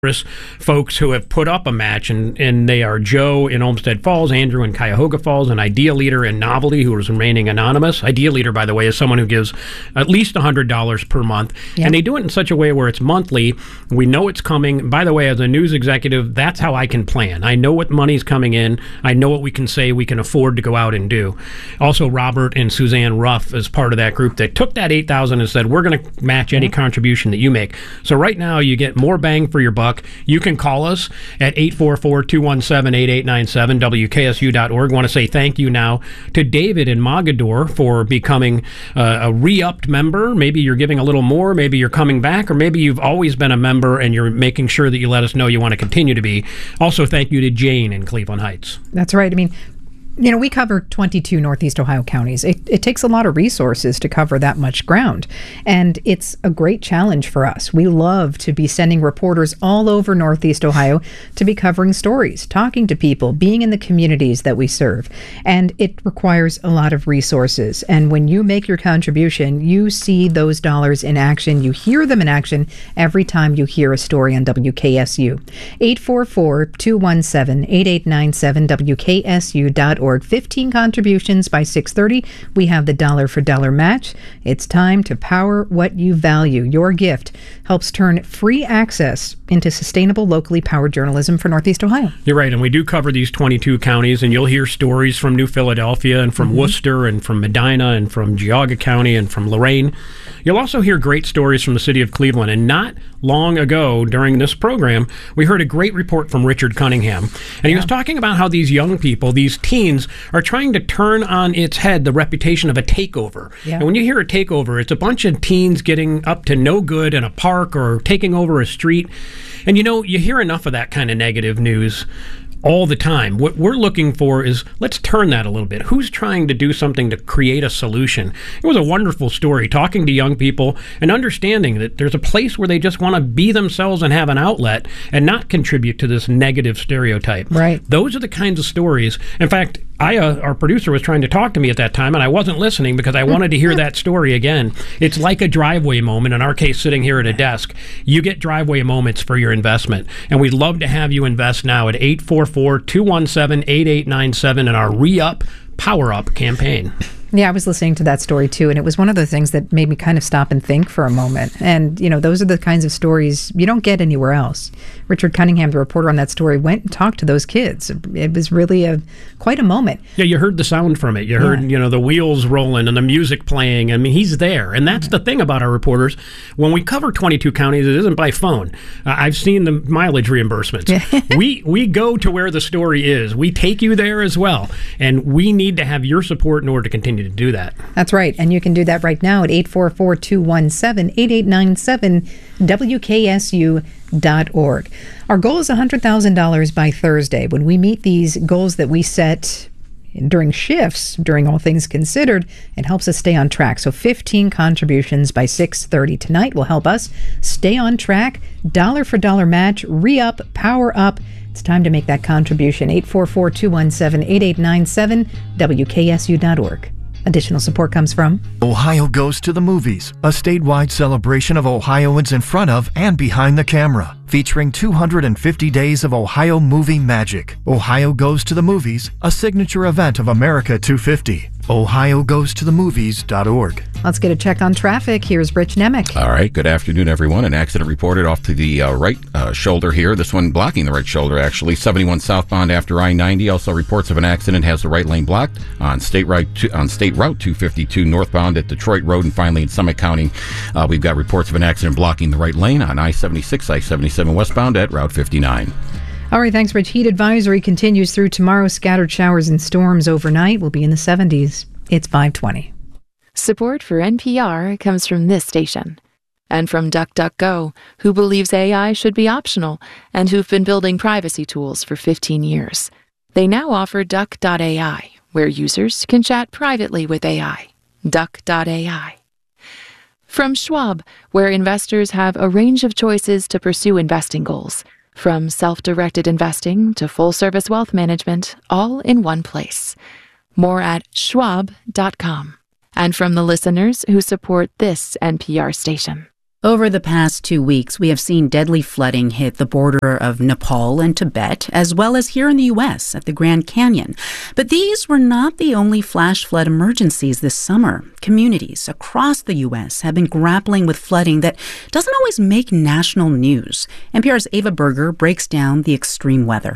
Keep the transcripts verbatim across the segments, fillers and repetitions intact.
folks who have put up a match, and, and they are Joe in Olmsted Falls, Andrew in Cuyahoga Falls, and Idea Leader in Novelty, who is remaining anonymous. Idea Leader, by the way, is someone who gives at least one hundred dollars per month, yep. and they do it in such a way where it's monthly. We know it's coming. By the way, as a news executive, that's how I can plan. I know what money's coming in. I know what we can say we can afford to go out and do. Also, Robert and Suzanne Ruff is part of that group that took that eight thousand dollars and said, we're going to match any contribution that you make. So right now, you get more bang for your buck. You can call us at eight four four, two one seven, eight eight nine seven, W K S U dot org. I want to say thank you now to David in Mogadore for becoming uh, a re-upped member. Maybe you're giving a little more, maybe you're coming back, or maybe you've always been a member and you're making sure that you let us know you want to continue to be. Also, thank you to Jane in Cleveland Heights. That's right. I mean, you know, we cover twenty-two Northeast Ohio counties. It, it takes a lot of resources to cover that much ground, and it's a great challenge for us. We love to be sending reporters all over Northeast Ohio to be covering stories, talking to people, being in the communities that we serve, and it requires a lot of resources. And when you make your contribution, you see those dollars in action. You hear them in action every time you hear a story on W K S U. eight four four, two one seven, eight eight nine seven, W K S U dot org. fifteen contributions by six thirty. We have the dollar for dollar match. It's time to power what you value. Your gift helps turn free access into sustainable, locally powered journalism for Northeast Ohio. You're right, and we do cover these twenty-two counties, and you'll hear stories from New Philadelphia and from mm-hmm. Worcester and from Medina and from Geauga County and from Lorain. You'll also hear great stories from the city of Cleveland, and not long ago during this program, we heard a great report from Richard Cunningham, and he yeah. was talking about how these young people, these teens, are trying to turn on its head the reputation of a takeover. Yeah. And when you hear a takeover, it's a bunch of teens getting up to no good in a park or taking over a street. And you know, you hear enough of that kind of negative news all the time. What we're looking for is, let's turn that a little bit. Who's trying to do something to create a solution? It was a wonderful story, talking to young people and understanding that there's a place where they just want to be themselves and have an outlet and not contribute to this negative stereotype. Right. Those are the kinds of stories. In fact, Aya, our producer, was trying to talk to me at that time, and I wasn't listening because I wanted to hear that story again. It's like a driveway moment, in our case, sitting here at a desk. You get driveway moments for your investment, and we'd love to have you invest now at eight four four, two one seven, eight eight nine seven in our Re-Up, Power Up campaign. Yeah, I was listening to that story too, and it was one of the things that made me kind of stop and think for a moment. And, you know, those are the kinds of stories you don't get anywhere else. Richard Cunningham, the reporter on that story, went and talked to those kids. It was really a quite a moment. Yeah, you heard the sound from it. You heard, yeah. you know, the wheels rolling and the music playing. I mean, he's there. And that's the thing about our reporters. When we cover twenty-two counties, it isn't by phone. Uh, I've seen the mileage reimbursements. we we go to where the story is. We take you there as well. And we need to have your support in order to continue to do that. That's right. And you can do that right now at eight four four, two one seven, eight eight nine seven, W K S U dot org. Our goal is one hundred thousand dollars by Thursday. When we meet these goals that we set during shifts, during All Things Considered, it helps us stay on track. So fifteen contributions by six thirty tonight will help us stay on track. Dollar for dollar match, re-up, power up. It's time to make that contribution. eight four four, two one seven, eight eight nine seven, W K S U dot org. Additional support comes from Ohio Goes to the Movies, a statewide celebration of Ohioans in front of and behind the camera, featuring two hundred fifty days of Ohio movie magic. Ohio Goes to the Movies, a signature event of America two fifty. Ohio Goes to the Movies dot org. Let's get a check on traffic. Here's Rich Nemec. All right. Good afternoon, everyone. An accident reported off to the uh, right uh, shoulder here. This one blocking the right shoulder, actually. seventy-one southbound after I ninety. Also reports of an accident has the right lane blocked on State Route two, on State Route two fifty-two northbound at Detroit Road. And finally in Summit County, uh, we've got reports of an accident blocking the right lane on I seventy-six, I seventy-seven westbound at Route fifty-nine. All right, thanks, Rich. Heat advisory continues through tomorrow. Scattered showers and storms overnight will be in the seventies. It's five twenty. Support for N P R comes from this station and from DuckDuckGo, who believes A I should be optional and who've been building privacy tools for fifteen years. They now offer Duck dot A I, where users can chat privately with A I. Duck dot A I. From Schwab, where investors have a range of choices to pursue investing goals, from self-directed investing to full-service wealth management, all in one place. More at schwab dot com. And from the listeners who support this N P R station. Over the past two weeks, we have seen deadly flooding hit the border of Nepal and Tibet, as well as here in the U S at the Grand Canyon. But these were not the only flash flood emergencies this summer. Communities across the U S have been grappling with flooding that doesn't always make national news. N P R's Ava Berger breaks down the extreme weather.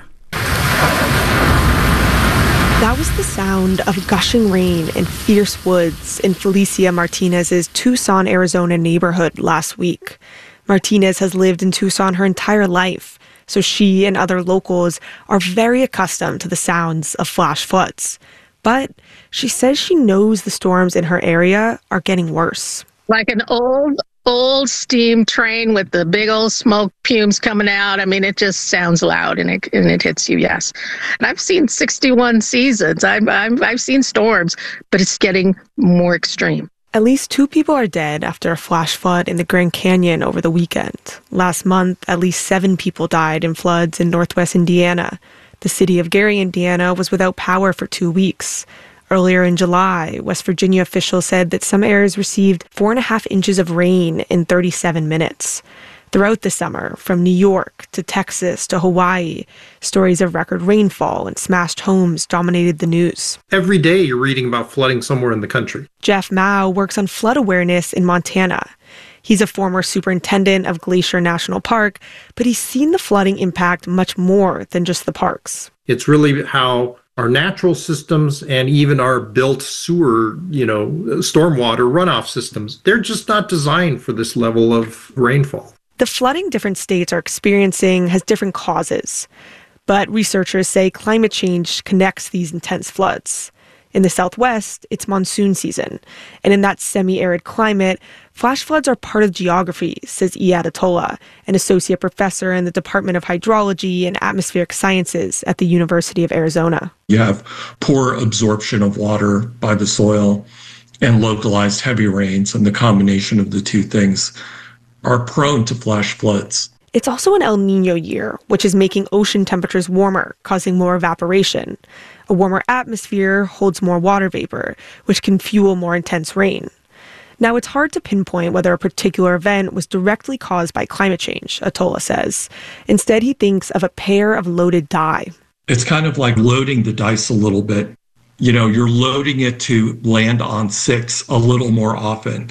That was the sound of gushing rain and fierce woods in Felicia Martinez's Tucson, Arizona neighborhood last week. Martinez has lived in Tucson her entire life, so she and other locals are very accustomed to the sounds of flash floods. But she says she knows the storms in her area are getting worse. Like an old, old steam train with the big old smoke fumes coming out. I mean, it just sounds loud and it and it hits you, yes. And I've seen sixty-one seasons. I've, I've, I've seen storms, but it's getting more extreme. At least two people are dead after a flash flood in the Grand Canyon over the weekend. Last month, at least seven people died in floods in northwest Indiana. The city of Gary, Indiana, was without power for two weeks. Earlier in July, West Virginia officials said that some areas received four and a half inches of rain in thirty-seven minutes. Throughout the summer, from New York to Texas to Hawaii, stories of record rainfall and smashed homes dominated the news. Every day you're reading about flooding somewhere in the country. Jeff Mao works on flood awareness in Montana. He's a former superintendent of Glacier National Park, but he's seen the flooding impact much more than just the parks. It's really how our natural systems and even our built sewer, you know, stormwater runoff systems, they're just not designed for this level of rainfall. The flooding different states are experiencing has different causes, but researchers say climate change connects these intense floods. In the Southwest, it's monsoon season, and in that semi-arid climate, flash floods are part of geography, says Iyad Atola, an associate professor in the Department of Hydrology and Atmospheric Sciences at the University of Arizona. You have poor absorption of water by the soil and localized heavy rains, and the combination of the two things are prone to flash floods. It's also an El Niño year, which is making ocean temperatures warmer, causing more evaporation. A warmer atmosphere holds more water vapor, which can fuel more intense rain. Now, it's hard to pinpoint whether a particular event was directly caused by climate change, Atola says. Instead, he thinks of a pair of loaded die. It's kind of like loading the dice a little bit. You know, you're loading it to land on six a little more often.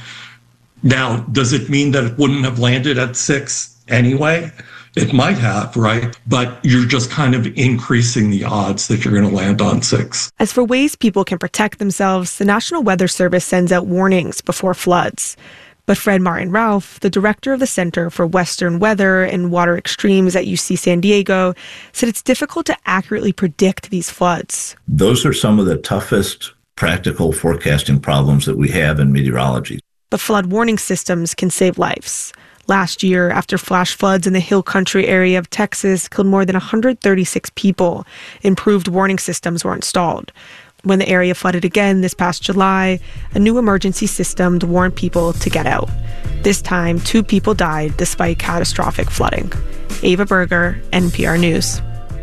Now, does it mean that it wouldn't have landed at six anyway? It might have, right? But you're just kind of increasing the odds that you're going to land on six. As for ways people can protect themselves, the National Weather Service sends out warnings before floods. But Fred Martin Ralph, the director of the Center for Western Weather and Water Extremes at U C San Diego, said it's difficult to accurately predict these floods. Those are some of the toughest practical forecasting problems that we have in meteorology. But flood warning systems can save lives. Last year, after flash floods in the Hill Country area of Texas killed more than one hundred thirty-six people, improved warning systems were installed. When the area flooded again this past July, a new emergency system to warn people to get out. This time, two people died despite catastrophic flooding. Ava Berger, N P R News.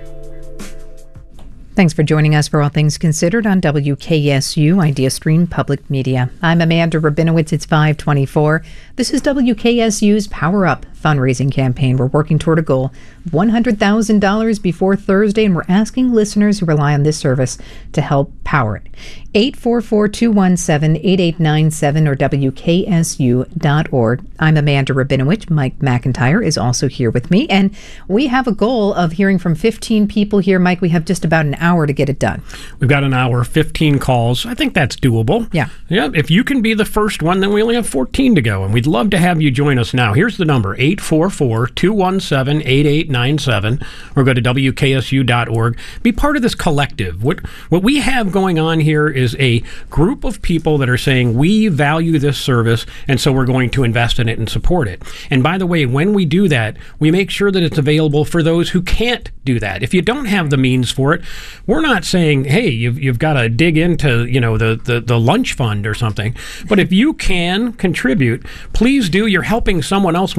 Thanks for joining us for All Things Considered on W K S U IdeaStream Public Media. I'm Amanda Rabinowitz. It's five twenty-four. This is W K S U's Power Up fundraising campaign. We're working toward a goal of one hundred thousand dollars before Thursday, and we're asking listeners who rely on this service to help power it. eight four four, two one seven, eight eight nine seven or W K S U dot org. I'm Amanda Rabinowitz. Mike McIntyre is also here with me, and we have a goal of hearing from fifteen people here. Mike, we have just about an hour to get it done. We've got an hour, fifteen calls. I think that's doable. Yeah. Yeah. If you can be the first one, then we only have fourteen to go, and we'd love to have you join us now. Here's the number, eight four four, two one seven, eight eight nine seven, or go to W K S U dot org. Be part of this collective. What what we have going on here is a group of people that are saying we value this service, and so we're going to invest in it and support it. And by the way, when we do that, we make sure that it's available for those who can't do that. If you don't have the means for it, we're not saying, hey, you've you've got to dig into, you know, the, the, the lunch fund or something. But if you can contribute, please do. You're helping someone else when you do it.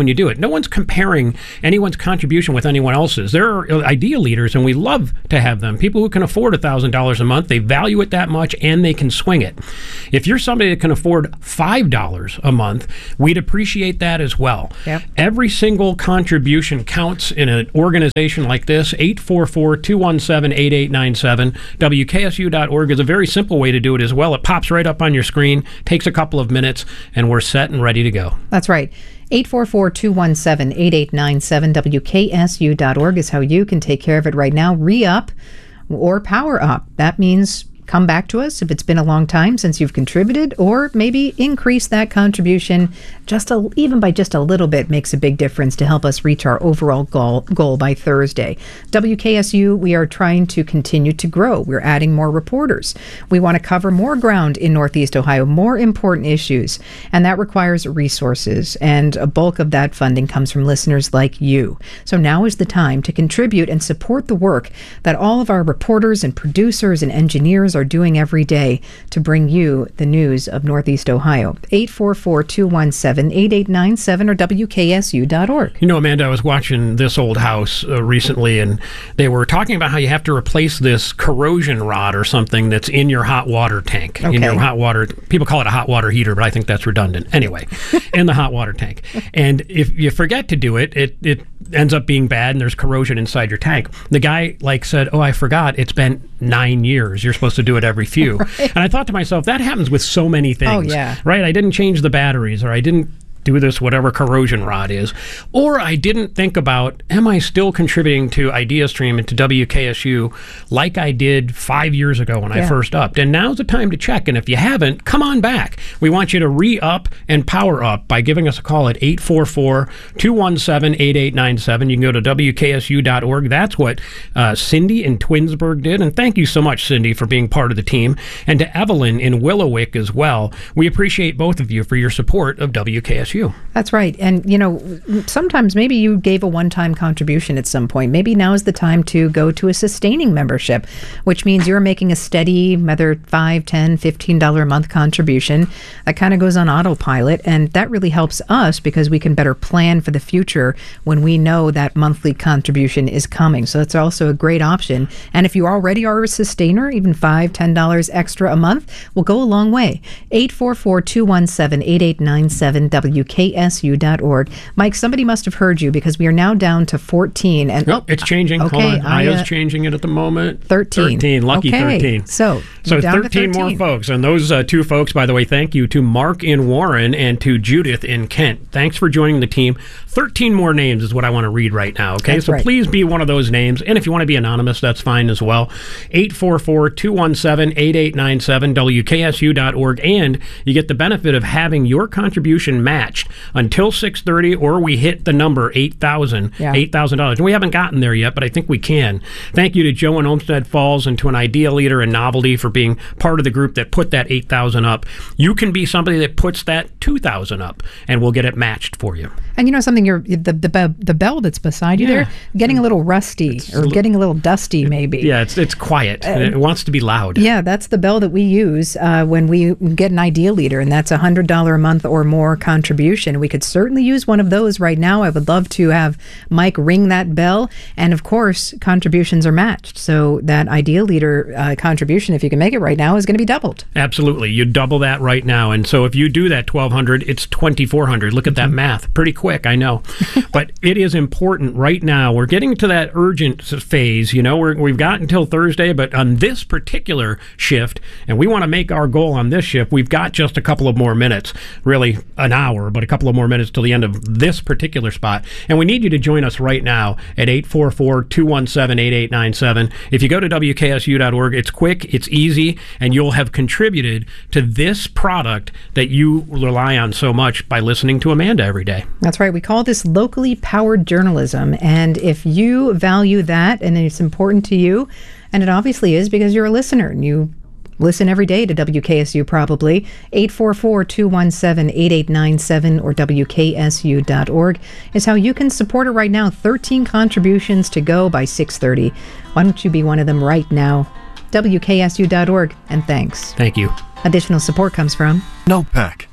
No one's comparing anyone's contribution with anyone else's. There are idea leaders, and we love to have them. People who can afford one thousand dollars a month, they value it that much, and they can swing it. If you're somebody that can afford five dollars a month, we'd appreciate that as well. Yep. Every single contribution counts in an organization like this. Eight four four, two one seven, eight eight nine seven. W K S U dot org is a very simple way to do it as well. It pops right up on your screen, takes a couple of minutes, and we're set and ready to go. That's right. eight four four, two one seven, eight eight nine seven. W K S U dot org is how you can take care of it right now. Re-up or power up. That means come back to us if it's been a long time since you've contributed, or maybe increase that contribution just a, even by just a little bit makes a big difference to help us reach our overall goal, goal by Thursday. W K S U, we are trying to continue to grow. We're adding more reporters. We want to cover more ground in Northeast Ohio, more important issues, and that requires resources, and a bulk of that funding comes from listeners like you. So now is the time to contribute and support the work that all of our reporters and producers and engineers are doing every day to bring you the news of Northeast Ohio. eight four four, two one seven, eight eight nine seven or W K S U dot org. You know, Amanda, I was watching This Old House uh, recently, and they were talking about how you have to replace this corrosion rod or something that's in your hot water tank. Okay. In your hot water, people call it a hot water heater, but I think that's redundant. Anyway, in the hot water tank. And if you forget to do it, it, it ends up being bad and there's corrosion inside your tank. The guy like said, oh, I forgot, it's been nine years. You're supposed to do it every few. Right. And I thought to myself, that happens with so many things. Oh, yeah. Right? I didn't change the batteries, or I didn't do this whatever corrosion rod is, or I didn't think about, am I still contributing to IdeaStream and to W K S U like I did five years ago when yeah. I first upped? And now's the time to check, and if you haven't, come on back. We want you to re-up and power up by giving us a call at eight four four, two one seven, eight eight nine seven. You can go to W K S U dot org. That's what uh, Cindy in Twinsburg did, and thank you so much, Cindy, for being part of the team, and to Evelyn in Willowick as well. We appreciate both of you for your support of W K S U. You. That's right. And, you know, sometimes maybe you gave a one-time contribution at some point. Maybe now is the time to go to a sustaining membership, which means you're making a steady, whether five, ten, fifteen dollars a month contribution that kind of goes on autopilot. And that really helps us because we can better plan for the future when we know that monthly contribution is coming. So that's also a great option. And if you already are a sustainer, even five dollars, ten dollars extra a month will go a long way. eight four four, two one seven, eight eight nine seven, W K S U dot org. Mike, somebody must have heard you because we are now down to fourteen. And oh, it's changing. Okay, Hold on. I, uh, Aya's changing it at the moment. thirteen. thirteen. Lucky okay. thirteen. So, so down thirteen, to thirteen more folks. And those uh, two folks, by the way, thank you to Mark in Warren and to Judith in Kent. Thanks for joining the team. thirteen more names is what I want to read right now. Okay, that's so right. Please be one of those names. And if you want to be anonymous, that's fine as well. eight four four, two one seven, eight eight nine seven, W K S U dot org. And you get the benefit of having your contribution matched until six thirty, or we hit the number eight thousand, yeah. eight thousand dollars. And we haven't gotten there yet, but I think we can. Thank you to Joe in Olmsted Falls and to an Idea Leader and Novelty for being part of the group that put that eight thousand up. You can be somebody that puts that two thousand up, and we'll get it matched for you. And you know something, you're, the, the the the bell that's beside you yeah. there, getting a little rusty it's or a getting a little dusty maybe. Yeah, it's it's quiet. Uh, it wants to be loud. Yeah, that's the bell that we use uh, when we get an Idea Leader, and that's a one hundred dollars a month or more contribution. We could certainly use one of those right now. I would love to have Mike ring that bell. And of course, contributions are matched. So that Idea Leader uh, contribution, if you can make it right now, is going to be doubled. Absolutely. You double that right now. And so if you do that twelve hundred, it's twenty-four hundred. Look at that math. Pretty quick, I know. But it is important right now. We're getting to that urgent phase. You know, we're, we've got until Thursday, but on this particular shift, and we want to make our goal on this shift, we've got just a couple of more minutes, really an hour, but a couple of more minutes till the end of this particular spot. And we need you to join us right now at eight four four, two one seven, eight eight nine seven. If you go to W K S U dot org, it's quick, it's easy, and you'll have contributed to this product that you rely on so much by listening to Amanda every day. That's right. We call this locally powered journalism. And if you value that and it's important to you, and it obviously is because you're a listener and you listen every day to W K S U probably, eight four four, two one seven, eight eight nine seven or W K S U dot org is how you can support it right now. thirteen contributions to go by six thirty. Why don't you be one of them right now? W K S U dot org, and thanks. Thank you. Additional support comes from NOPEC,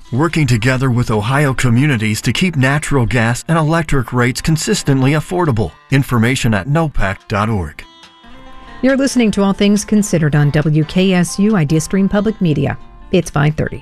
working together with Ohio communities to keep natural gas and electric rates consistently affordable. Information at nopec dot org. You're listening to All Things Considered on W K S U IdeaStream Public Media. It's five thirty.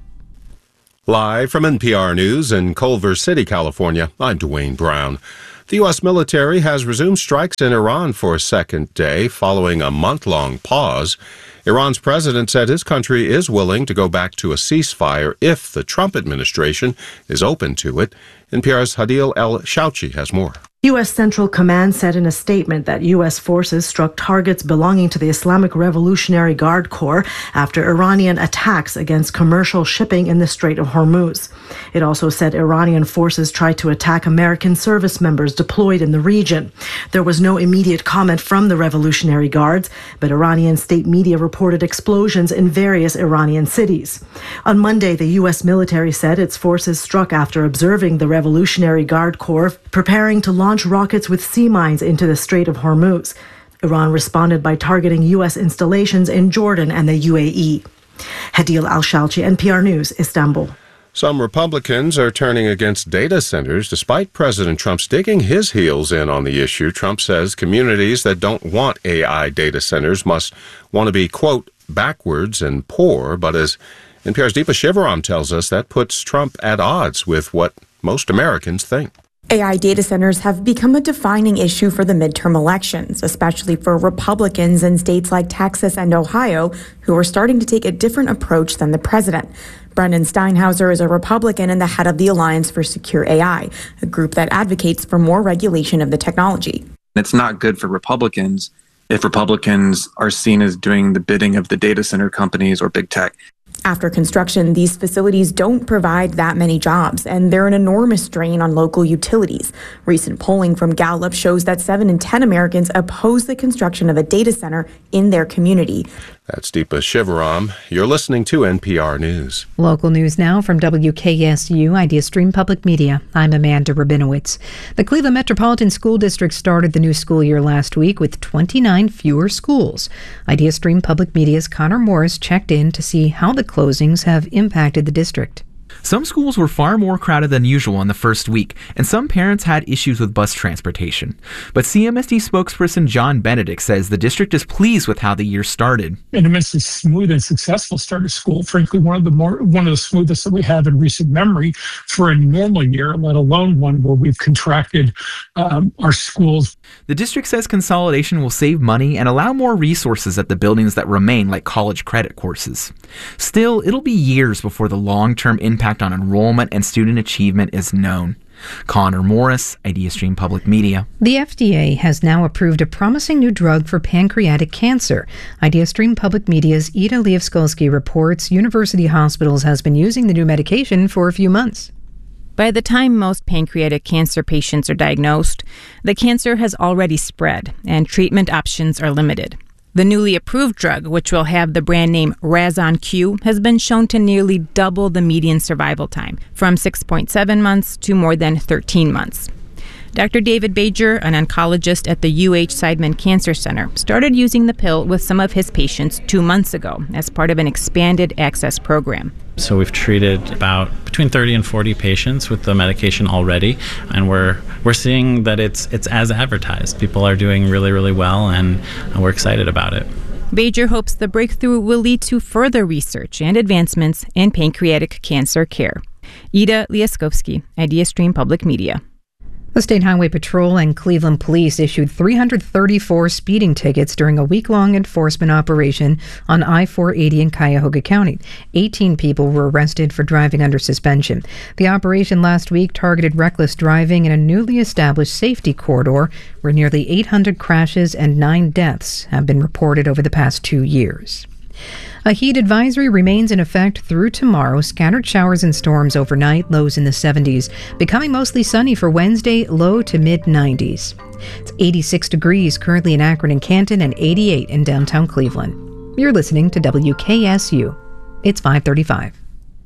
Live from N P R News in Culver City, California, I'm Dwayne Brown. The U S military has resumed strikes in Iran for a second day following a month-long pause. Iran's president said his country is willing to go back to a ceasefire if the Trump administration is open to it. N P R's Hadil El-Shouchi has more. U S Central Command said in a statement that U S forces struck targets belonging to the Islamic Revolutionary Guard Corps after Iranian attacks against commercial shipping in the Strait of Hormuz. It also said Iranian forces tried to attack American service members deployed in the region. There was no immediate comment from the Revolutionary Guards, but Iranian state media reported explosions in various Iranian cities. On Monday, the U S military said its forces struck after observing the Revolutionary Guard Corps preparing to launch rockets with sea mines into the Strait of Hormuz. Iran responded by targeting U S installations in Jordan and the U A E. Hadil Al-Shalchi, N P R News, Istanbul. Some Republicans are turning against data centers despite President Trump's digging his heels in on the issue. Trump says communities that don't want A I data centers must want to be, quote, backwards and poor. But as N P R's Deepa Shivaram tells us, that puts Trump at odds with what most Americans think. A I data centers have become a defining issue for the midterm elections, especially for Republicans in states like Texas and Ohio, who are starting to take a different approach than the president. Brendan Steinhauser is a Republican and the head of the Alliance for Secure A I, a group that advocates for more regulation of the technology. It's not good for Republicans if Republicans are seen as doing the bidding of the data center companies or big tech. After construction, these facilities don't provide that many jobs, and they're an enormous drain on local utilities. Recent polling from Gallup shows that seven in ten Americans oppose the construction of a data center in their community. That's Deepa Shivaram. You're listening to N P R News. Local news now from W K S U IdeaStream Public Media. I'm Amanda Rabinowitz. The Cleveland Metropolitan School District started the new school year last week with twenty-nine fewer schools. IdeaStream Public Media's Connor Morris checked in to see how the closings have impacted the district. Some schools were far more crowded than usual in the first week, and some parents had issues with bus transportation. But C M S D spokesperson John Benedict says the district is pleased with how the year started. An immensely smooth and successful start of school. Frankly, one of the more one of the smoothest that we have in recent memory for a normal year, let alone one where we've contracted um, our schools. The district says consolidation will save money and allow more resources at the buildings that remain, like college credit courses. Still, it'll be years before the long-term impact on enrollment and student achievement is known. Connor Morris, IdeaStream Public Media. The F D A has now approved a promising new drug for pancreatic cancer. IdeaStream Public Media's Ida Lievskolsky reports University Hospitals has been using the new medication for a few months. By the time most pancreatic cancer patients are diagnosed, the cancer has already spread and treatment options are limited. The newly approved drug, which will have the brand name Razon-Q, has been shown to nearly double the median survival time, from six point seven months to more than thirteen months. Doctor David Bajer, an oncologist at the U H Seidman Cancer Center, started using the pill with some of his patients two months ago as part of an expanded access program. So we've treated about between thirty and forty patients with the medication already, and we're we're seeing that it's it's as advertised. People are doing really, really well, and we're excited about it. Bajer hopes the breakthrough will lead to further research and advancements in pancreatic cancer care. Ida Lieskovsky, IdeaStream Public Media. The State Highway Patrol and Cleveland Police issued three hundred thirty-four speeding tickets during a week-long enforcement operation on I four eighty in Cuyahoga County. eighteen people were arrested for driving under suspension. The operation last week targeted reckless driving in a newly established safety corridor where nearly eight hundred crashes and nine deaths have been reported over the past two years. A heat advisory remains in effect through tomorrow. Scattered showers and storms overnight, lows in the seventies. Becoming mostly sunny for Wednesday, low to mid nineties. It's eighty-six degrees currently in Akron and Canton and eighty-eight in downtown Cleveland. You're listening to W K S U. It's five thirty-five.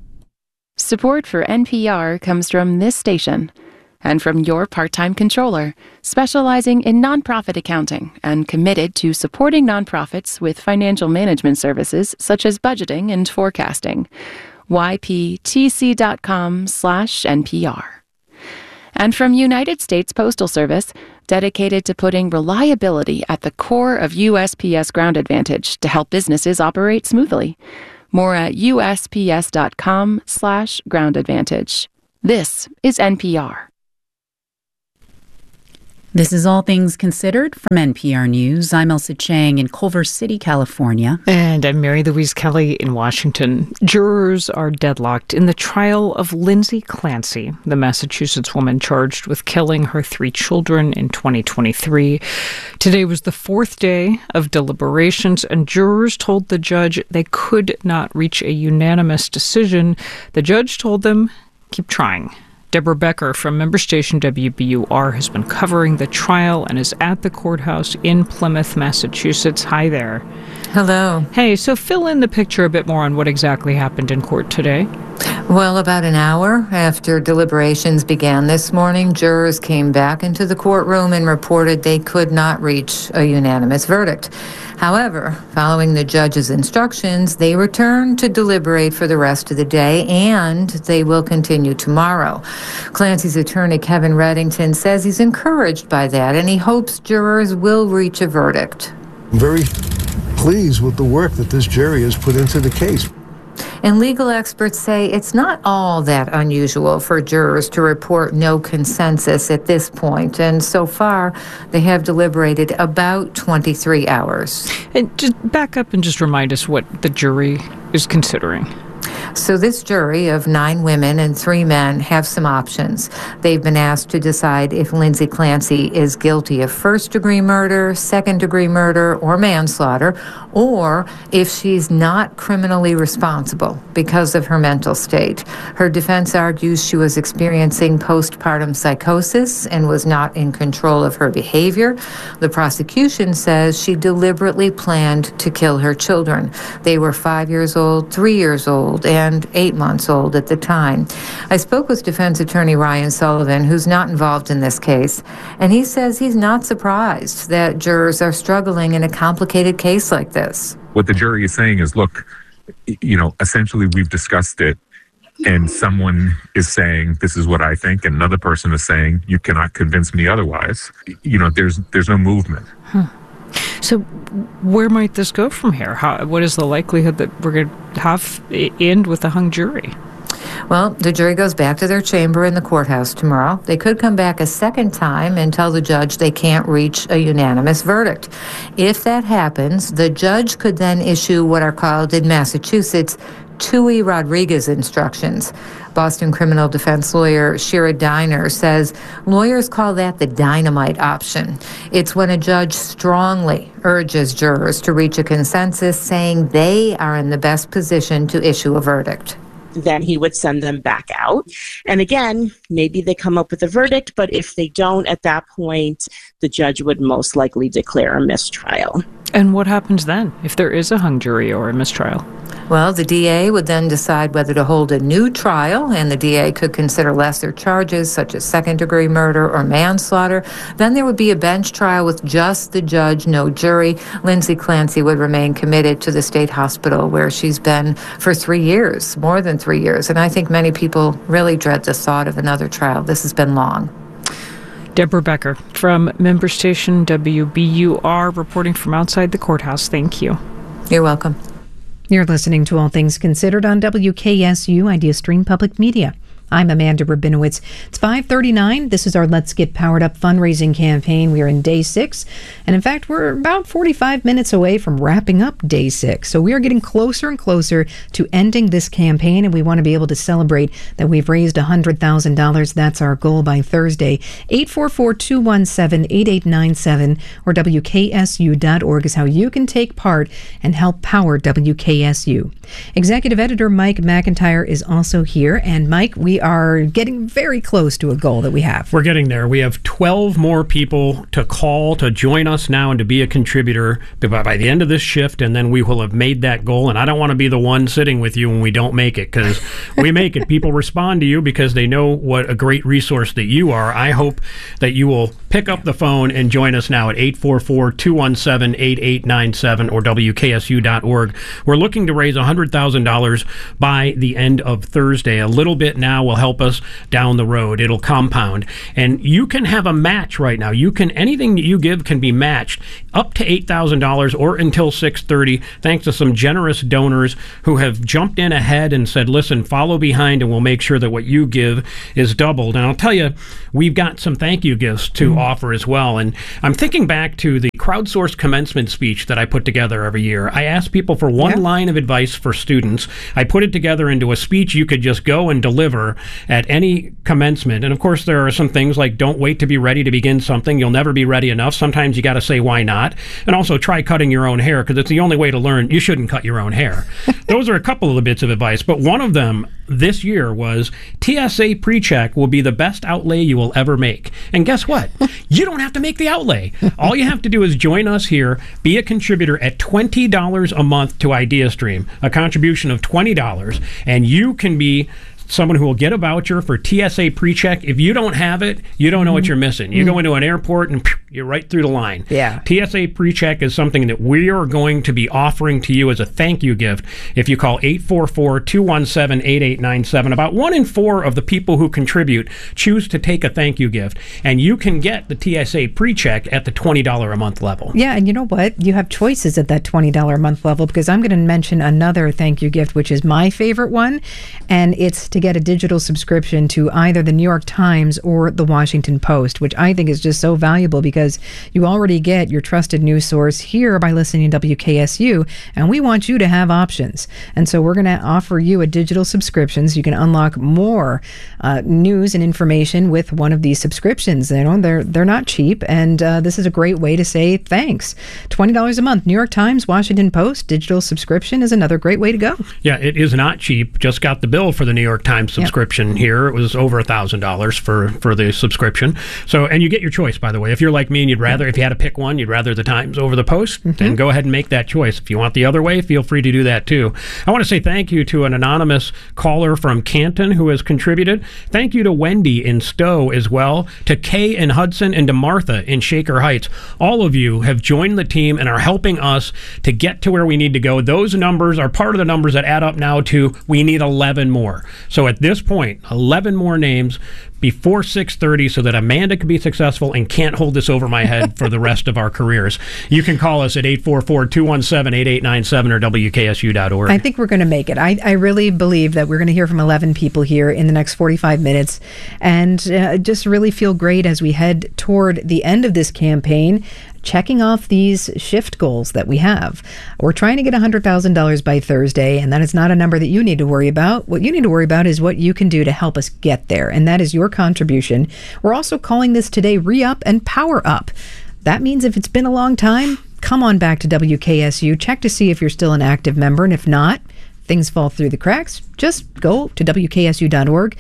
Support for N P R comes from this station and from your part-time controller, specializing in nonprofit accounting and committed to supporting nonprofits with financial management services such as budgeting and forecasting. yptc.com slash NPR. And from United States Postal Service, dedicated to putting reliability at the core of U S P S Ground Advantage to help businesses operate smoothly. More at usps.com slash ground advantage. This is N P R. This is All Things Considered from N P R News. I'm Elsa Chang in Culver City, California. And I'm Mary Louise Kelly in Washington. Jurors are deadlocked in the trial of Lindsay Clancy, the Massachusetts woman charged with killing her three children in twenty twenty-three. Today was the fourth day of deliberations, and jurors told the judge they could not reach a unanimous decision. The judge told them, keep trying. Deborah Becker from member station W B U R has been covering the trial and is at the courthouse in Plymouth, Massachusetts. Hi there. Hello. Hey, so fill in the picture a bit more on what exactly happened in court today. Well, about an hour after deliberations began this morning, jurors came back into the courtroom and reported they could not reach a unanimous verdict. However, following the judge's instructions, they returned to deliberate for the rest of the day, and they will continue tomorrow. Clancy's attorney, Kevin Reddington, says he's encouraged by that, and he hopes jurors will reach a verdict. I'm very pleased with the work that this jury has put into the case. And legal experts say it's not all that unusual for jurors to report no consensus at this point. And so far, they have deliberated about twenty-three hours. And just back up and just remind us what the jury is considering. So this jury of nine women and three men have some options. They've been asked to decide if Lindsay Clancy is guilty of first-degree murder, second-degree murder, or manslaughter, or if she's not criminally responsible because of her mental state. Her defense argues she was experiencing postpartum psychosis and was not in control of her behavior. The prosecution says she deliberately planned to kill her children. They were five years old, three years old, and eight months old at the time. I spoke with defense attorney Ryan Sullivan, who's not involved in this case, and he says he's not surprised that jurors are struggling in a complicated case like this. What the jury is saying is, look, you know, essentially we've discussed it, and someone is saying, this is what I think, and another person is saying, you cannot convince me otherwise. You know, there's there's no movement. Huh. So where might this go from here? How, what is the likelihood that we're going to have it end with a hung jury? Well, the jury goes back to their chamber in the courthouse tomorrow. They could come back a second time and tell the judge they can't reach a unanimous verdict. If that happens, the judge could then issue what are called in Massachusetts Tui Rodriguez instructions. Boston criminal defense lawyer Shira Diner says lawyers call that the dynamite option. It's when a judge strongly urges jurors to reach a consensus, saying they are in the best position to issue a verdict. Then he would send them back out. And again, maybe they come up with a verdict, but if they don't, at that point, the judge would most likely declare a mistrial. And what happens then if there is a hung jury or a mistrial? Well, the D A would then decide whether to hold a new trial, and the D A could consider lesser charges such as second-degree murder or manslaughter. Then there would be a bench trial with just the judge, no jury. Lindsay Clancy would remain committed to the state hospital where she's been for three years, more than three years. And I think many people really dread the thought of another trial. This has been long. Deborah Becker from member station W B U R reporting from outside the courthouse. Thank you. You're welcome. You're listening to All Things Considered on W K S U Idea Stream Public Media. I'm Amanda Rabinowitz. It's five thirty-nine. This is our Let's Get Powered Up fundraising campaign. We are in day six. And in fact, we're about forty-five minutes away from wrapping up day six. So we are getting closer and closer to ending this campaign. And we want to be able to celebrate that we've raised one hundred thousand dollars. That's our goal by Thursday. eight four four, two one seven, eight eight nine seven or W K S U dot org is how you can take part and help power W K S U. Executive Editor Mike McIntyre is also here. And Mike, we are getting very close to a goal that we have. We're getting there. We have twelve more people to call to join us now and to be a contributor by the end of this shift, and then we will have made that goal. And I don't want to be the one sitting with you when we don't make it, because we make it. People respond to you because they know what a great resource that you are. I hope that you will Pick up the phone and join us now at eight four four, two one seven, eight eight nine seven or W K S U dot org. We're looking to raise one hundred thousand dollars by the end of Thursday. A little bit now will help us down the road. It'll compound. And you can have a match right now. You can anything that you give can be matched up to eight thousand dollars or until six thirty, thanks to some generous donors who have jumped in ahead and said, listen, follow behind and we'll make sure that what you give is doubled. And I'll tell you, we've got some thank you gifts to mm. offer as well. And I'm thinking back to the crowdsourced commencement speech that I put together every year. I asked people for one yeah. line of advice for students. I put it together into a speech you could just go and deliver at any commencement. And of course, there are some things like don't wait to be ready to begin something. You'll never be ready enough. Sometimes you got to say, why not? And also try cutting your own hair, because it's the only way to learn. You shouldn't cut your own hair. Those are a couple of the bits of advice. But one of them this year was T S A PreCheck will be the best outlay you will ever make. And guess what? You don't have to make the outlay. All you have to do is join us here, be a contributor at twenty dollars a month to IdeaStream, a contribution of twenty dollars, and you can be someone who will get a voucher for T S A PreCheck. If you don't have it, you don't know what you're missing. You mm-hmm. go into an airport and you're right through the line. Yeah. T S A PreCheck is something that we are going to be offering to you as a thank you gift if you call eight four four, two one seven, eight eight nine seven. About one in four of the people who contribute choose to take a thank you gift, and you can get the T S A PreCheck at the twenty dollars a month level. Yeah, and you know what? You have choices at that twenty dollars a month level, because I'm going to mention another thank you gift, which is my favorite one, and it's to get a digital subscription to either the New York Times or the Washington Post, which I think is just so valuable because you already get your trusted news source here by listening to W K S U, and we want you to have options. And so we're going to offer you a digital subscription so you can unlock more uh, news and information with one of these subscriptions. You know, they're they're not cheap, and uh, this is a great way to say thanks. twenty dollars a month, New York Times, Washington Post, digital subscription is another great way to go. Yeah, it is not cheap. Just got the bill for the New York Times subscription yep. here. It was over a thousand dollars for for the subscription. So, and you get your choice, by the way. If you're like me and you'd rather, if you had to pick one, you'd rather the Times over the Post, mm-hmm. then go ahead and make that choice. If you want the other way, feel free to do that too. I want to say thank you to an anonymous caller from Canton who has contributed. Thank you to Wendy in Stowe as well, to Kay in Hudson, and to Martha in Shaker Heights. All of you have joined the team and are helping us to get to where we need to go. Those numbers are part of the numbers that add up now to we need eleven more. So at this point, eleven more names before six thirty so that Amanda can be successful and can't hold this over my head for the rest of our careers. You can call us at eight four four, two one seven, eight eight nine seven or W K S U dot org. I think we're going to make it. I, I really believe that we're going to hear from eleven people here in the next forty-five minutes, and uh, just really feel great as we head toward the end of this campaign, checking off these shift goals that we have. We're trying to get one hundred thousand dollars by Thursday, and that is not a number that you need to worry about. What you need to worry about is what you can do to help us get there, and that is your contribution. We're also calling this today Re-Up and Power Up. That means if it's been a long time, come on back to W K S U, check to see if you're still an active member, and if not, things fall through the cracks, just go to W K S U dot org.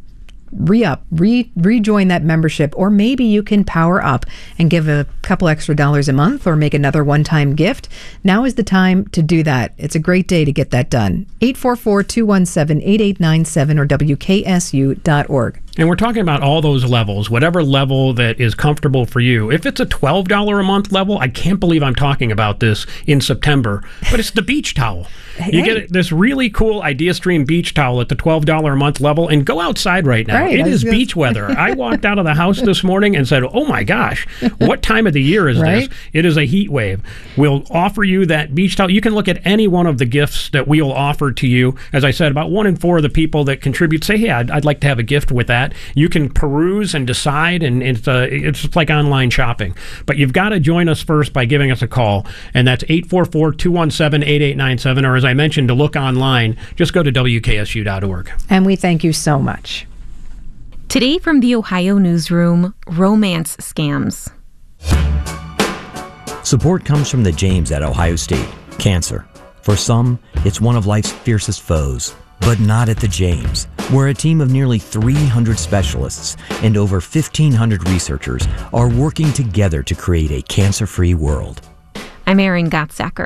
Re-up, re- rejoin that membership, or maybe you can power up and give a couple extra dollars a month or make another one-time gift. Now is the time to do that. It's a great day to get that done. eight four four, two one seven, eight eight nine seven or W K S U dot org. And we're talking about all those levels, whatever level that is comfortable for you. If it's a twelve dollars a month level, I can't believe I'm talking about this in September, but it's the beach towel. You hey. get this really cool IdeaStream beach towel at the twelve dollars a month level, and go outside right now. Right, it is beach weather. I walked out of the house this morning and said, oh my gosh, what time of the year is right? this? It is a heat wave. We'll offer you that beach towel. You can look at any one of the gifts that we will offer to you. As I said, about one in four of the people that contribute say, hey, I'd, I'd like to have a gift with that. You can peruse and decide, and it's uh, it's like online shopping. But you've got to join us first by giving us a call, and that's eight four four, two one seven, eight eight nine seven, or as I mentioned, to look online, just go to W K S U dot org. And we thank you so much. Today from the Ohio Newsroom, romance scams. Support comes from the James at Ohio State. Cancer. For some, it's one of life's fiercest foes. But not at the James, where a team of nearly three hundred specialists and over fifteen hundred researchers are working together to create a cancer-free world. I'm Erin Gottsacker.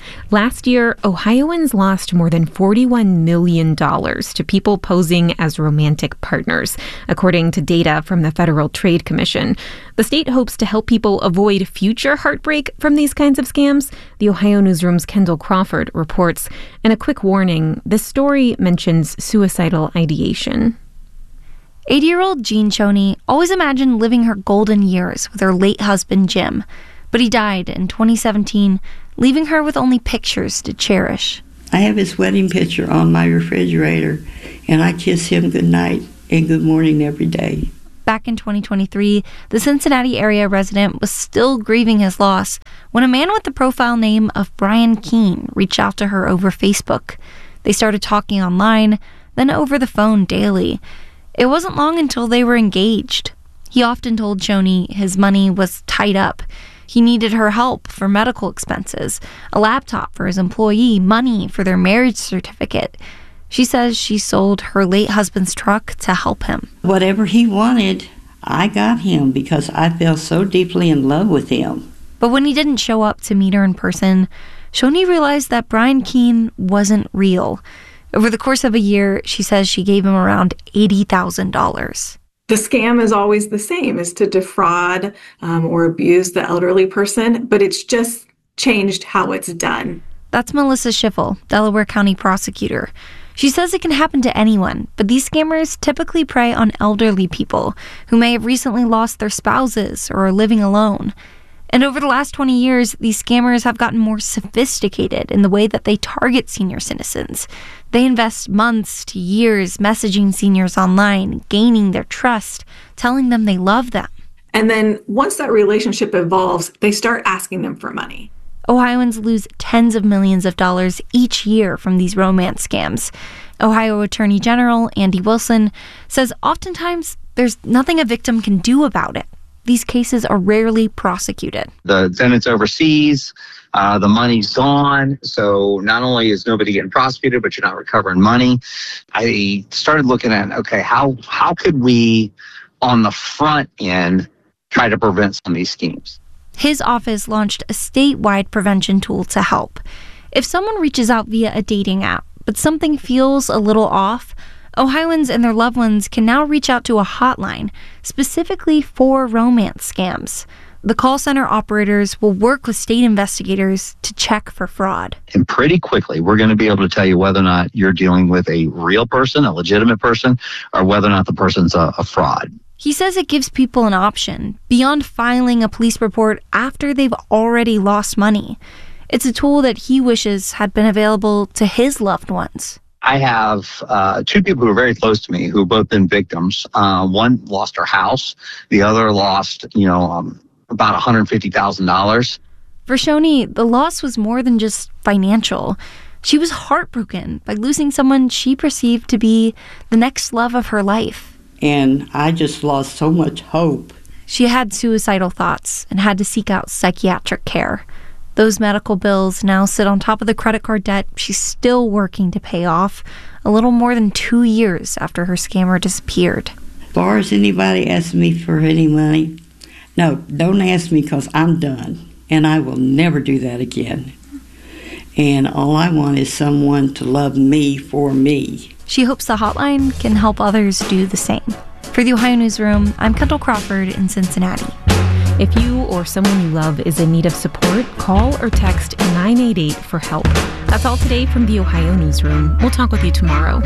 Last year, Ohioans lost more than forty-one million dollars to people posing as romantic partners, according to data from the Federal Trade Commission. The state hopes to help people avoid future heartbreak from these kinds of scams. The Ohio Newsroom's Kendall Crawford reports. And a quick warning, this story mentions suicidal ideation. eighty-year-old Jean Choney always imagined living her golden years with her late husband, Jim. But he died in twenty seventeen, leaving her with only pictures to cherish. I have his wedding picture on my refrigerator, and I kiss him goodnight and good morning every day. Back in twenty twenty-three, the Cincinnati area resident was still grieving his loss when a man with the profile name of Brian Keene reached out to her over Facebook. They started talking online, then over the phone daily. It wasn't long until they were engaged. He often told Choney his money was tied up. He needed her help for medical expenses, a laptop for his employee, money for their marriage certificate. She says she sold her late husband's truck to help him. Whatever he wanted, I got him because I fell so deeply in love with him. But when he didn't show up to meet her in person, Choney realized that Brian Keene wasn't real. Over the course of a year, she says she gave him around eighty thousand dollars. The scam is always the same, is to defraud um, or abuse the elderly person, but it's just changed how it's done. That's Melissa Schiffel, Delaware County prosecutor. She says it can happen to anyone, but these scammers typically prey on elderly people who may have recently lost their spouses or are living alone. And over the last twenty years, these scammers have gotten more sophisticated in the way that they target senior citizens. They invest months to years messaging seniors online, gaining their trust, telling them they love them. And then once that relationship evolves, they start asking them for money. Ohioans lose tens of millions of dollars each year from these romance scams. Ohio Attorney General Andy Wilson says oftentimes there's nothing a victim can do about it. These cases are rarely prosecuted. The defendant's overseas, uh, the money's gone, so not only is nobody getting prosecuted, but you're not recovering money. I started looking at, okay, how how could we, on the front end, try to prevent some of these schemes? His office launched a statewide prevention tool to help. If someone reaches out via a dating app, but something feels a little off, Ohioans and their loved ones can now reach out to a hotline specifically for romance scams. The call center operators will work with state investigators to check for fraud. And pretty quickly, we're going to be able to tell you whether or not you're dealing with a real person, a legitimate person, or whether or not the person's a, a fraud. He says it gives people an option beyond filing a police report after they've already lost money. It's a tool that he wishes had been available to his loved ones. I have uh, two people who are very close to me who have both been victims. Uh, one lost her house. The other lost, you know, um, about one hundred fifty thousand dollars. For Choney, the loss was more than just financial. She was heartbroken by losing someone she perceived to be the next love of her life. And I just lost so much hope. She had suicidal thoughts and had to seek out psychiatric care. Those medical bills now sit on top of the credit card debt she's still working to pay off a little more than two years after her scammer disappeared. As far as anybody asks me for any money, no, don't ask me because I'm done. And I will never do that again. And all I want is someone to love me for me. She hopes the hotline can help others do the same. For the Ohio Newsroom, I'm Kendall Crawford in Cincinnati. If you or someone you love is in need of support, call or text nine eight eight for help. That's all today from the Ohio Newsroom. We'll talk with you tomorrow.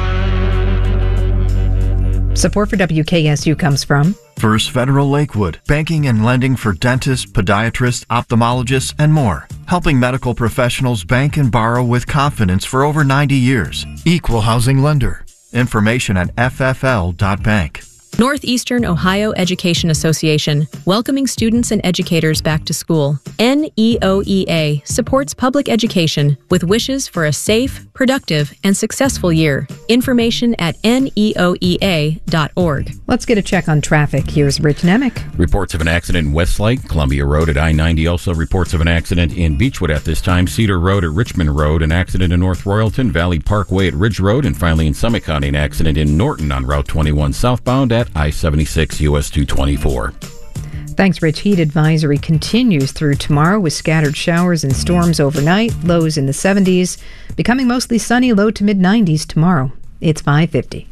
Support for W K S U comes from First Federal Lakewood, banking and lending for dentists, podiatrists, ophthalmologists, and more. Helping medical professionals bank and borrow with confidence for over ninety years. Equal housing lender. Information at f f l dot bank. Northeastern Ohio Education Association, welcoming students and educators back to school. N E O E A supports public education with wishes for a safe, productive, and successful year. Information at N E O E A dot org. Let's get a check on traffic. Here's Rich Nemick. Reports of an accident in Westlake, Columbia Road at I ninety. Also reports of an accident in Beechwood at this time, Cedar Road at Richmond Road, an accident in North Royalton, Valley Parkway at Ridge Road, and finally in Summit County, an accident in Norton on Route twenty-one southbound at I seventy-six U S two twenty-four. Thanks, Rich. Heat advisory continues through tomorrow with scattered showers and storms overnight, lows in the seventies, becoming mostly sunny, low to mid nineties tomorrow. It's five fifty.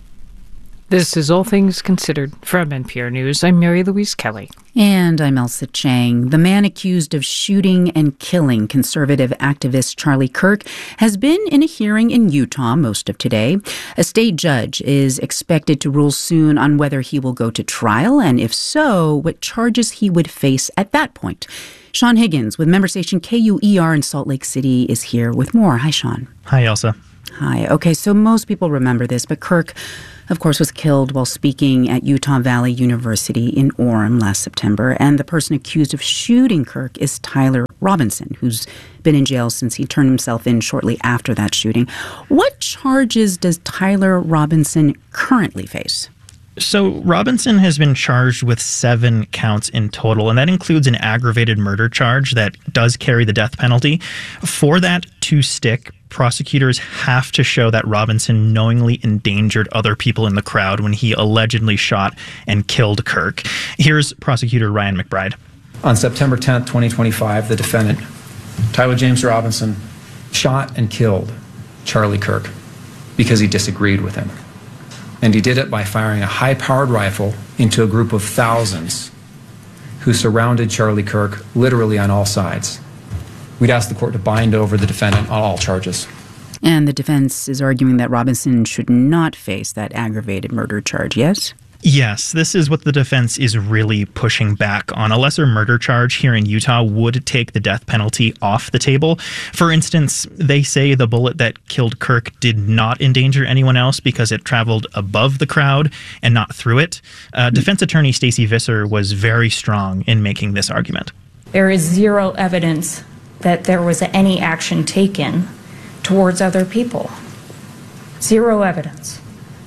This is All Things Considered from N P R News. I'm Mary Louise Kelly. And I'm Elsa Chang. The man accused of shooting and killing conservative activist Charlie Kirk has been in a hearing in Utah most of today. A state judge is expected to rule soon on whether he will go to trial, and if so, what charges he would face at that point. Sean Higgins with member station K U E R in Salt Lake City is here with more. Hi, Sean. Hi, Elsa. Hi. Okay, so most people remember this, but Kirk, of course, was killed while speaking at Utah Valley University in Orem last September. And the person accused of shooting Kirk is Tyler Robinson, who's been in jail since he turned himself in shortly after that shooting. What charges does Tyler Robinson currently face? So Robinson has been charged with seven counts in total, and that includes an aggravated murder charge that does carry the death penalty. For that to stick, prosecutors have to show that Robinson knowingly endangered other people in the crowd when he allegedly shot and killed Kirk. Here's prosecutor Ryan McBride. On September tenth, twenty twenty-five, the defendant, Tyler James Robinson, shot and killed Charlie Kirk because he disagreed with him. And he did it by firing a high-powered rifle into a group of thousands who surrounded Charlie Kirk literally on all sides. We'd ask the court to bind over the defendant on all charges. And the defense is arguing that Robinson should not face that aggravated murder charge, yes? Yes, this is what the defense is really pushing back on. A lesser murder charge here in Utah would take the death penalty off the table. For instance, they say the bullet that killed Kirk did not endanger anyone else because it traveled above the crowd and not through it. Uh, defense attorney Stacey Visser was very strong in making this argument. There is zero evidence that there was any action taken towards other people. Zero evidence.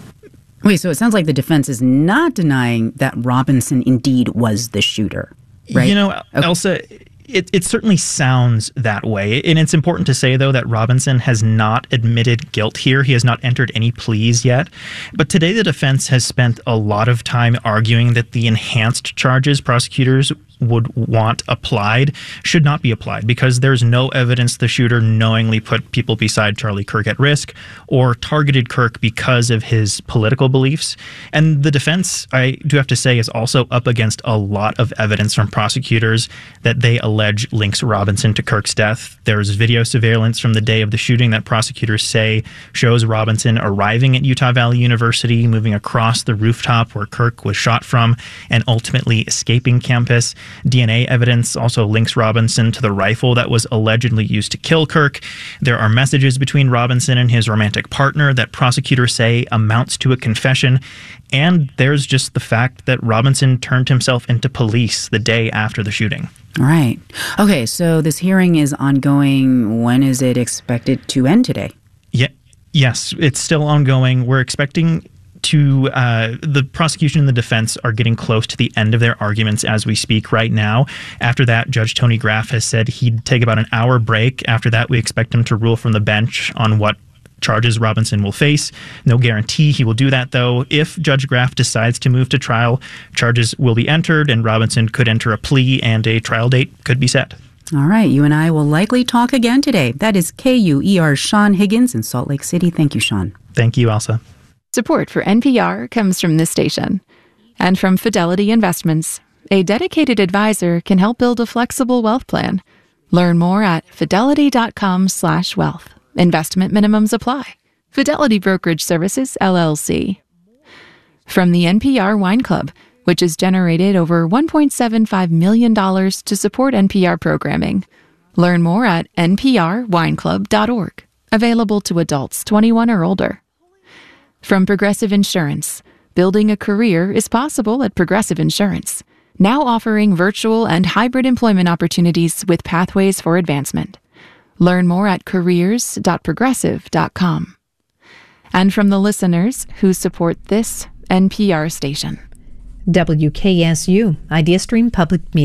Wait, so it sounds like the defense is not denying that Robinson indeed was the shooter, right? You know, okay. Elsa, it, it certainly sounds that way. And it's important to say, though, that Robinson has not admitted guilt here. He has not entered any pleas yet. But today the defense has spent a lot of time arguing that the enhanced charges prosecutors would want applied should not be applied because there's no evidence the shooter knowingly put people beside Charlie Kirk at risk or targeted Kirk because of his political beliefs. And the defense, I do have to say, is also up against a lot of evidence from prosecutors that they allege links Robinson to Kirk's death. There's video surveillance from the day of the shooting that prosecutors say shows Robinson arriving at Utah Valley University, moving across the rooftop where Kirk was shot from, and ultimately escaping campus. D N A evidence also links Robinson to the rifle that was allegedly used to kill Kirk. There are messages between Robinson and his romantic partner that prosecutors say amounts to a confession. And there's just the fact that Robinson turned himself into police the day after the shooting. All right. Okay, so this hearing is ongoing. When is it expected to end today? Yeah, yes, it's still ongoing. We're expecting to uh, the prosecution and the defense are getting close to the end of their arguments as we speak right now. After that, Judge Tony Graff has said he'd take about an hour break. After that, we expect him to rule from the bench on what charges Robinson will face. No guarantee he will do that, though. If Judge Graff decides to move to trial, charges will be entered and Robinson could enter a plea and a trial date could be set. All right, you and I will likely talk again today. That is K U E R's Sean Higgins in Salt Lake City. Thank you, Sean. Thank you, Elsa. Support for N P R comes from this station and from Fidelity Investments. A dedicated advisor can help build a flexible wealth plan. Learn more at fidelity.com slash wealth. Investment minimums apply. Fidelity Brokerage Services, L L C. From the N P R Wine Club, which has generated over one point seven five million dollars to support N P R programming. Learn more at n p r wine club dot org. Available to adults twenty-one or older. From Progressive Insurance, building a career is possible at Progressive Insurance, now offering virtual and hybrid employment opportunities with pathways for advancement. Learn more at careers dot progressive dot com. And from the listeners who support this N P R station. W K S U, IdeaStream Public Media.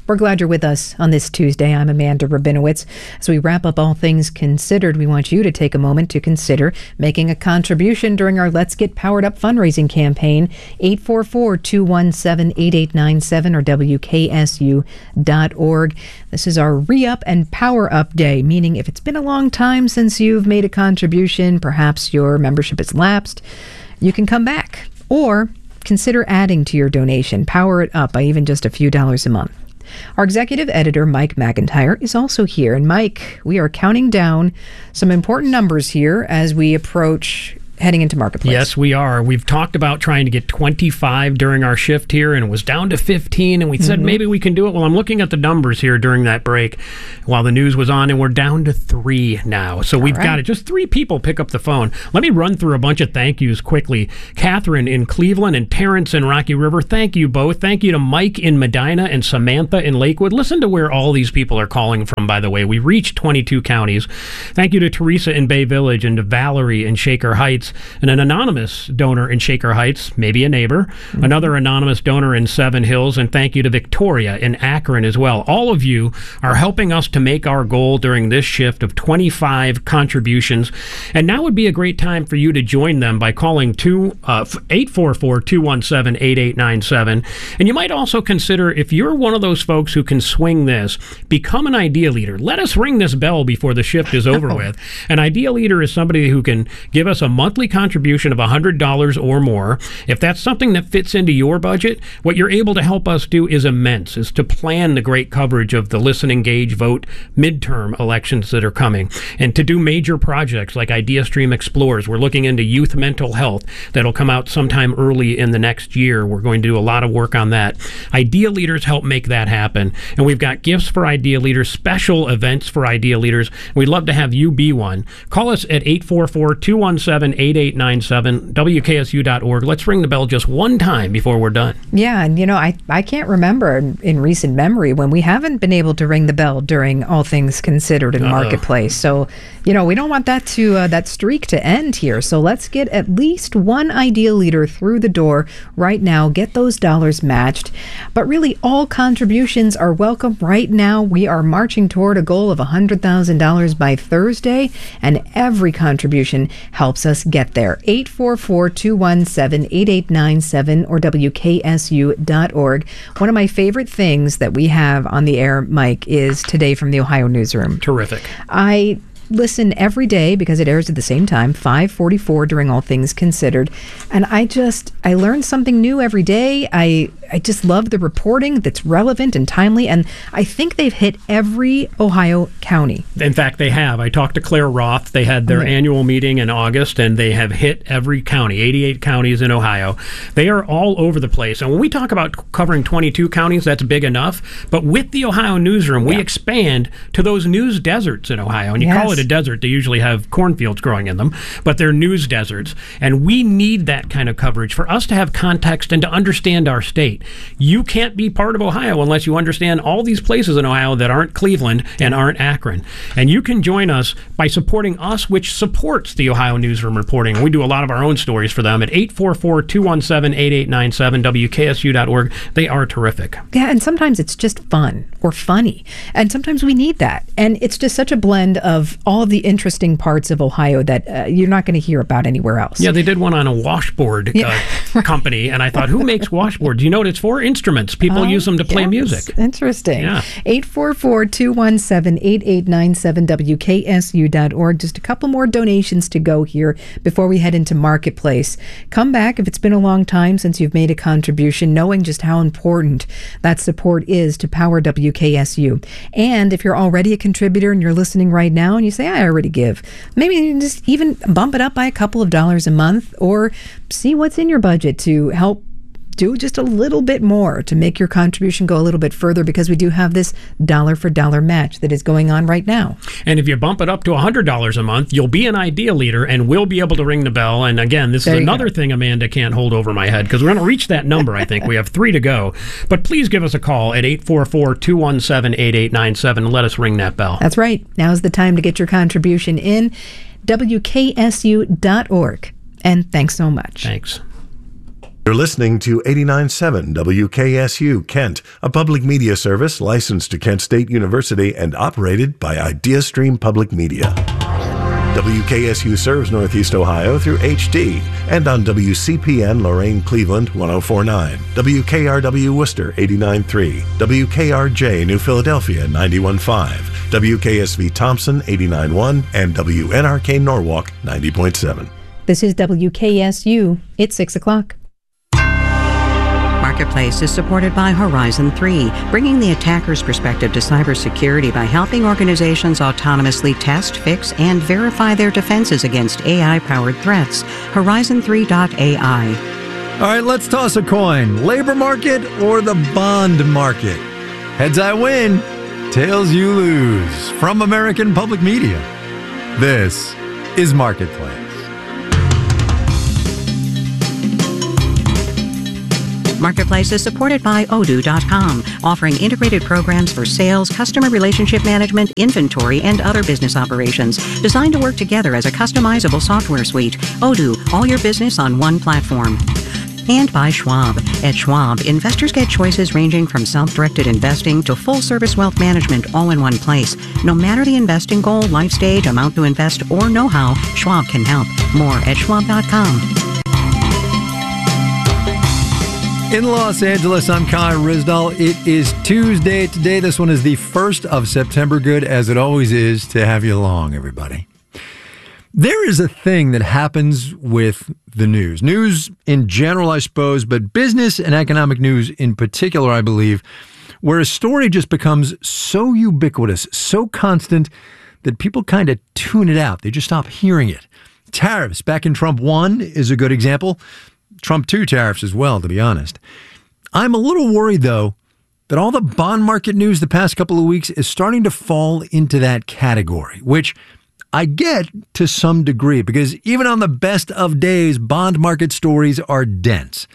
We're glad you're with us on this Tuesday. I'm Amanda Rabinowitz. As we wrap up All Things Considered, we want you to take a moment to consider making a contribution during our Let's Get Powered Up fundraising campaign. eight four four, two one seven, eight eight nine seven or W K S U dot org. This is our Re-Up and Power Up Day, meaning if it's been a long time since you've made a contribution, perhaps your membership has lapsed, you can come back or consider adding to your donation. Power it up by even just a few dollars a month. Our executive editor, Mike McIntyre, is also here. And Mike, we are counting down some important numbers here as we approach heading into Marketplace. Yes, we are. We've talked about trying to get twenty-five during our shift here, and it was down to fifteen, and we said Mm-hmm. maybe we can do it. Well, I'm looking at the numbers here during that break while the news was on, and we're down to three now. So we've right. got it. Just three people pick up the phone. Let me run through a bunch of thank yous quickly. Catherine in Cleveland and Terrence in Rocky River, thank you both. Thank you to Mike in Medina and Samantha in Lakewood. Listen to where all these people are calling from, by the way. We reached twenty-two counties. Thank you to Teresa in Bay Village and to Valerie in Shaker Heights, and an anonymous donor in Shaker Heights, maybe a neighbor, mm-hmm. another anonymous donor in Seven Hills, and thank you to Victoria in Akron as well. All of you are helping us to make our goal during this shift of twenty-five contributions, and now would be a great time for you to join them by calling two, uh, eight four four, two one seven, eight eight nine seven. And you might also consider, if you're one of those folks who can swing this, become an Idea Leader. Let us ring this bell before the shift is over Oh. with. An Idea Leader is somebody who can give us a monthly contribution of one hundred dollars or more. If that's something that fits into your budget, what you're able to help us do is immense, is to plan the great coverage of the Listen, Engage, Vote midterm elections that are coming, and to do major projects like IdeaStream Explores. We're looking into youth mental health that'll come out sometime early in the next year. We're going to do a lot of work on that. Idea Leaders help make that happen, and we've got gifts for Idea Leaders, special events for Idea Leaders. We'd love to have you be one. Call us at eight four four, two one seven, eight eight nine seven, W K S U dot org. Let's ring the bell just one time before we're done. Yeah, and you know, I, I can't remember in, in recent memory when we haven't been able to ring the bell during All Things Considered in Uh-oh. Marketplace. So, you know, we don't want that to uh, that streak to end here. So let's get at least one Idea Leader through the door right now. Get those dollars matched. But really, all contributions are welcome right now. We are marching toward a goal of one hundred thousand dollars by Thursday, and every contribution helps us get there. eight four four, two one seven, eight eight nine seven or W K S U dot org. One of my favorite things that we have on the air, Mike, is Today from the Ohio Newsroom. Terrific. I listen every day because it airs at the same time, five forty-four during All Things Considered. And I just, I learn something new every day. I I just love the reporting that's relevant and timely. And I think they've hit every Ohio county. In fact, they have. I talked to Claire Roth. They had their Okay. annual meeting in August, and they have hit every county, eighty-eight counties in Ohio. They are all over the place. And when we talk about covering twenty-two counties, that's big enough. But with the Ohio Newsroom, we expand to those news deserts in Ohio. And you call Yes. it a desert. They usually have cornfields growing in them, but they're news deserts. And we need that kind of coverage for us to have context and to understand our state. You can't be part of Ohio unless you understand all these places in Ohio that aren't Cleveland and aren't Akron. And you can join us by supporting us, which supports the Ohio Newsroom reporting. We do a lot of our own stories for them at eight four four, two one seven, eight eight nine seven, W K S U dot org. They are terrific. Yeah, and sometimes it's just fun or funny. And sometimes we need that. And it's just such a blend of all of the interesting parts of Ohio that uh, you're not going to hear about anywhere else. Yeah, they did one on a washboard Yeah. uh, company, and I thought, who makes washboards? You know what it's for? Instruments. People Oh, use them to play yes. music. Interesting. Yeah. eight four four, two one seven, eight eight nine seven, W K S U dot org. Just a couple more donations to go here before we head into Marketplace. Come back if it's been a long time since you've made a contribution, knowing just how important that support is to power W K S U. And if you're already a contributor and you're listening right now and you say, I already give, maybe you can just even bump it up by a couple of dollars a month or see what's in your budget to help do just a little bit more to make your contribution go a little bit further, because we do have this dollar for dollar match that is going on right now. And if you bump it up to one hundred dollars a month, you'll be an Idea Leader and we'll be able to ring the bell. And again, this There is you another go. thing Amanda can't hold over my head because we're going to reach that number, I think. We have three to go. But please give us a call at eight four four, two one seven, eight eight nine seven and let us ring that bell. That's right. Now's the time to get your contribution in. W K S U dot org. And thanks so much. Thanks. You're listening to eighty-nine point seven W K S U Kent, a public media service licensed to Kent State University and operated by IdeaStream Public Media. W K S U serves Northeast Ohio through H D and on W C P N Lorain Cleveland one oh four point nine, W K R W Worcester eighty-nine point three, W K R J New Philadelphia ninety-one point five, W K S V Thompson eighty-nine point one, and W N R K Norwalk ninety point seven. This is W K S U. It's six o'clock. Marketplace is supported by Horizon three, bringing the attacker's perspective to cybersecurity by helping organizations autonomously test, fix, and verify their defenses against A I-powered threats. Horizon three dot A I. All right, let's toss a coin. Labor market or the bond market? Heads I win, tails you lose. From American Public Media, this is Marketplace. Marketplace is supported by Odoo dot com, offering integrated programs for sales, customer relationship management, inventory, and other business operations, designed to work together as a customizable software suite. Odoo, all your business on one platform. And by Schwab. At Schwab, investors get choices ranging from self-directed investing to full-service wealth management all in one place. No matter the investing goal, life stage, amount to invest, or know-how, Schwab can help. More at schwab dot com. In Los Angeles, I'm Kai Rizdal. It is Tuesday today. This one is the first of September. Good as it always is to have you along, everybody. There is a thing that happens with the news. News in general, I suppose, but business and economic news in particular, I believe, where a story just becomes so ubiquitous, so constant, that people kind of tune it out. They just stop hearing it. Tariffs back in Trump one is a good example. Trump two tariffs as well, to be honest. I'm a little worried, though, that all the bond market news the past couple of weeks is starting to fall into that category, which I get to some degree, because even on the best of days, bond market stories are dense.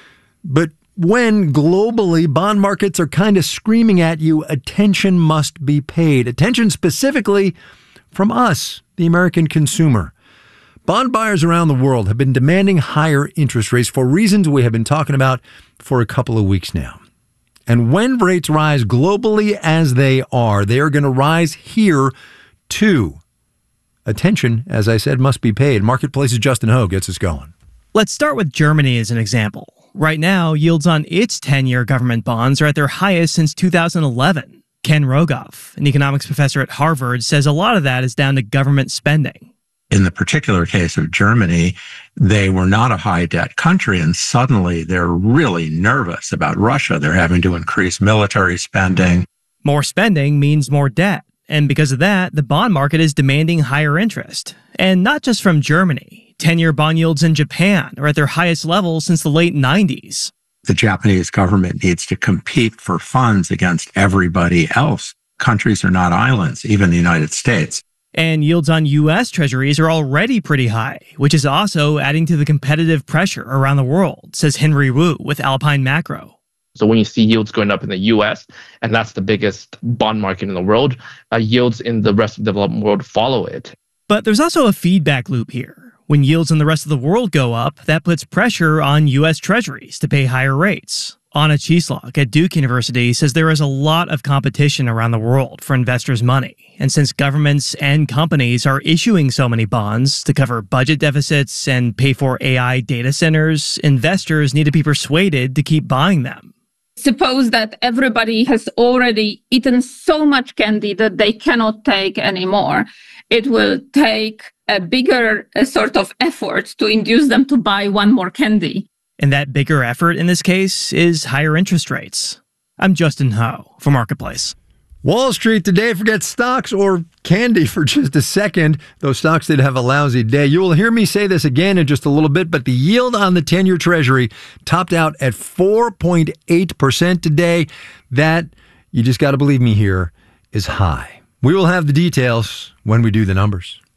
But when globally bond markets are kind of screaming at you, attention must be paid. Attention specifically from us, the American consumer. Bond buyers around the world have been demanding higher interest rates for reasons we have been talking about for a couple of weeks now. And when rates rise globally as they are, they are going to rise here too. Attention, as I said, must be paid. Marketplace's Justin Ho gets us going. Let's start with Germany as an example. Right now, yields on its ten-year government bonds are at their highest since two thousand eleven. Ken Rogoff, an economics professor at Harvard, says a lot of that is down to government spending. In the particular case of Germany, they were not a high debt country, and suddenly they're really nervous about Russia. They're having to increase military spending. More spending means more debt. And because of that, the bond market is demanding higher interest. And not just from Germany. ten-year bond yields in Japan are at their highest level since the late nineties. The Japanese government needs to compete for funds against everybody else. Countries are not islands, even the United States. And yields on U S Treasuries are already pretty high, which is also adding to the competitive pressure around the world, says Henry Wu with Alpine Macro. So when you see yields going up in the U S, and that's the biggest bond market in the world, uh, yields in the rest of the developed world follow it. But there's also a feedback loop here. When yields in the rest of the world go up, that puts pressure on U S Treasuries to pay higher rates. Anna Chieslak at Duke University says there is a lot of competition around the world for investors' money. And since governments and companies are issuing so many bonds to cover budget deficits and pay for A I data centers, investors need to be persuaded to keep buying them. Suppose that everybody has already eaten so much candy that they cannot take anymore. It will take a bigger a sort of effort to induce them to buy one more candy. And that bigger effort in this case is higher interest rates. I'm Justin Ho for Marketplace. Wall Street today, forget stocks or candy for just a second. Those stocks did have a lousy day. You will hear me say this again in just a little bit, but the yield on the ten-year Treasury topped out at four point eight percent today. That, you just got to believe me here, is high. We will have the details when we do the numbers.